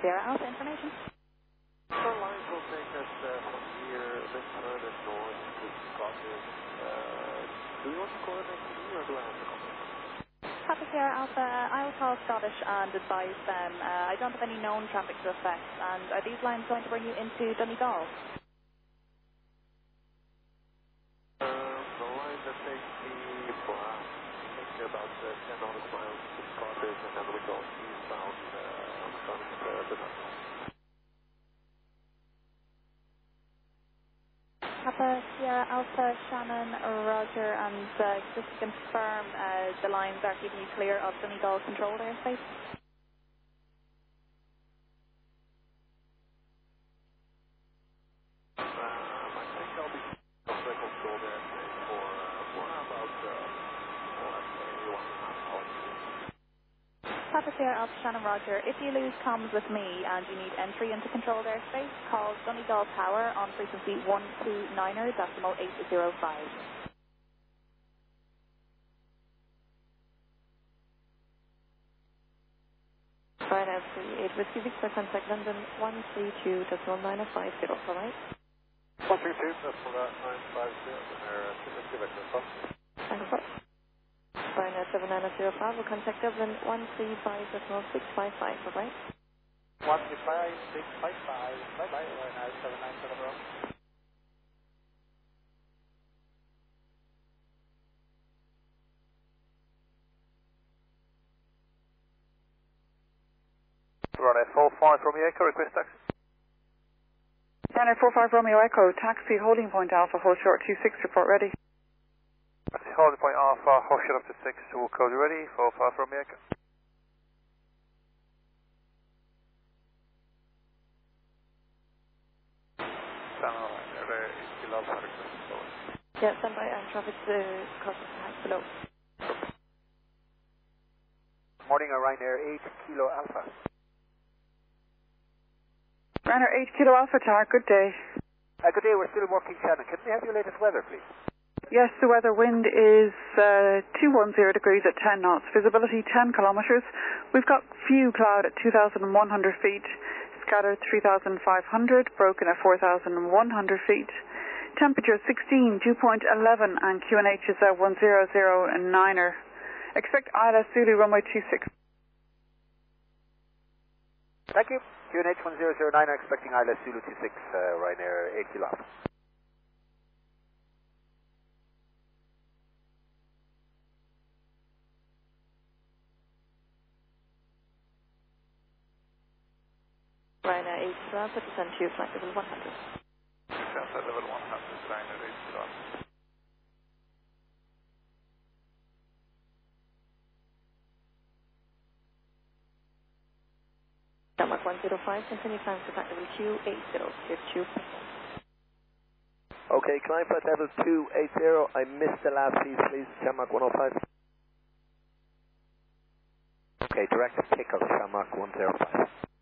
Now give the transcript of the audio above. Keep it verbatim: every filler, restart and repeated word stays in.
Sierra Alpha information. Our lines will take us uh, from here a bit further north to Scottish. Uh, do you want to coordinate with me or do I have to contact? Papa Sierra Alpha, uh, I'll call Scottish and advise them. Uh, I don't have any known traffic to affect. And are these lines going to bring you into Donegal? Uh, the line that takes me for uh, I think about uh, ten nautical miles to Scottish and then we go eastbound uh, from uh, the Papa Sierra Alpha, Shannon, Roger, and uh, just to confirm, uh, the lines are keeping you clear of Donegal controlled airspace? Um, I think I'll be off the control there for, uh, for about, uh, well, let's say one and a half hours. Papa Sierra Alpha, Shannon, Roger, if you lose comms with me and you need entry into controlled airspace, call Donegal Tower on frequency one two nine er decimal eight zero five. Fine, F three eight Whiskey Victor, contact London one three two decimal nine five zero, alright? one three two, that's for that nine five zero, and they're uh, two vector stuff. Thanks, sir. Fine, seven nine zero five, we'll contact Dublin one three five decimal six five five, alright? one three five, six five five, bye bye, right now, seven nine seven zero. Runway four five from the Echo, request taxi. Runway four five Romeo Echo, taxi holding point Alpha, hold short two six, report ready. Taxi holding point Alpha, hold short up to six, we'll code you ready, four five from the Echo. Channel, there is still Alpha request forward. Yeah, stand by and traffic to crossing height below. Morning, Ryanair eight Kilo Alpha. Runner eight Kilo Alpha Tower, good day. Uh, good day, we're still working Shannon. Can we have your latest weather, please? Yes, the weather wind is uh, two ten degrees at ten knots, visibility ten kilometers. We've got few cloud at two thousand one hundred feet, scattered three thousand five hundred, broken at four thousand one hundred feet. Temperature sixteen, dew point eleven, and Q N H is at one zero zero nine er. Expect I L S Zulu runway two six. Thank you. Q N H one zero zero nine, expecting I L S Zulu two six, uh, Ryanair eight Kilo Alpha. Ryanair eight Kilo Alpha, descend to flight level one hundred. Descent at level one hundred, Ryanair eight Kilo Alpha. Denmark one zero five, continue climb to flight level two eight zero, clear two. Okay, climb flight level two eight zero. I missed the last piece, please. Shamrock one oh five. Okay, direct pick up Shamrock one oh five.